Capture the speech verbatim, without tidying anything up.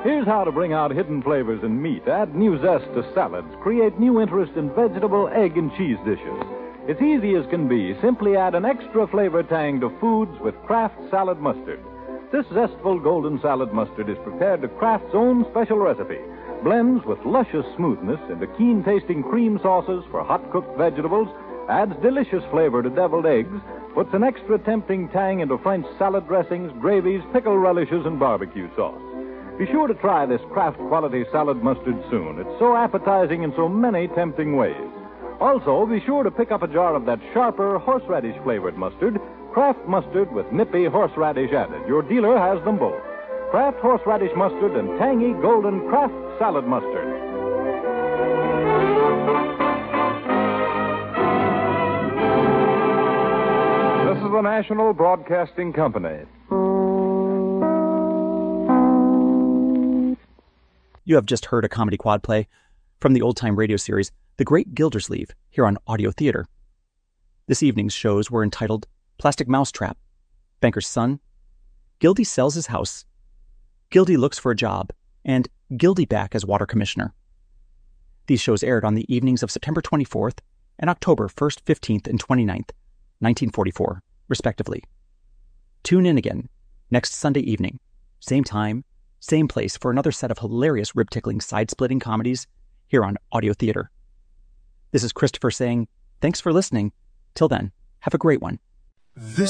Here's how to bring out hidden flavors in meat, add new zest to salads, create new interest in vegetable, egg, and cheese dishes. It's easy as can be. Simply add an extra flavor tang to foods with Kraft Salad Mustard. This zestful golden salad mustard is prepared to Kraft's own special recipe. Blends with luscious smoothness into keen-tasting cream sauces for hot-cooked vegetables, adds delicious flavor to deviled eggs, puts an extra tempting tang into French salad dressings, gravies, pickle relishes, and barbecue sauce. Be sure to try this Kraft quality salad mustard soon. It's so appetizing in so many tempting ways. Also, be sure to pick up a jar of that sharper horseradish-flavored mustard, Kraft Mustard with nippy horseradish added. Your dealer has them both. Kraft Horseradish Mustard and tangy golden Kraft Salad Mustard. This is the National Broadcasting Company. You have just heard a comedy quad play from the old-time radio series The Great Gildersleeve here on Audio Theater. This evening's shows were entitled Plastic Mousetrap, Banker's Son, Gildy Sells His House, Gildy Looks for a Job, and Gildy Back as Water Commissioner. These shows aired on the evenings of September twenty-fourth and October first, fifteenth, and twenty-ninth, nineteen forty-four, respectively. Tune in again next Sunday evening, same time, same place for another set of hilarious rib-tickling side-splitting comedies here on Audio Theater. This is Christopher saying, thanks for listening. Till then, have a great one. This